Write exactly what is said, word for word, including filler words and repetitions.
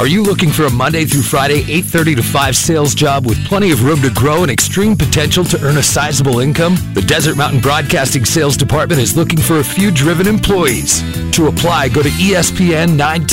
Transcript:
Are you looking for a Monday through Friday, eight thirty to five sales job with plenty of room to grow and extreme potential to earn a sizable income? The Desert Mountain Broadcasting Sales Department is looking for a few driven employees. To apply, go to E S P N nine ten.